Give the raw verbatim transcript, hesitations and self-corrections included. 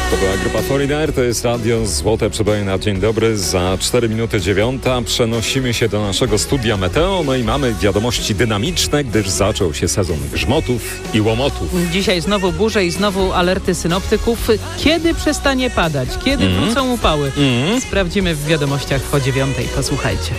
To była grupa Foreigner, to jest radio Złote Przeboje na dzień dobry. Za cztery minuty dziewiąta przenosimy się do naszego studia Meteo, no i mamy wiadomości dynamiczne, gdyż zaczął się sezon grzmotów i łomotów. Dzisiaj znowu burze i znowu alerty synoptyków. Kiedy przestanie padać? Kiedy mm. wrócą upały? Mm. Sprawdzimy w wiadomościach po dziewiątej. Posłuchajcie.